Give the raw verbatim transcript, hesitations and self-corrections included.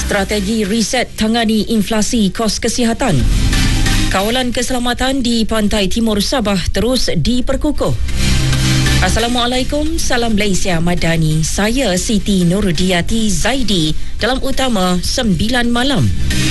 Strategi riset tangani inflasi kos kesihatan. Kawalan keselamatan di pantai timur Sabah terus diperkukuh. Assalamualaikum, salam Malaysia Madani. Saya Siti Nurdiati Zaidi dalam utama sembilan malam.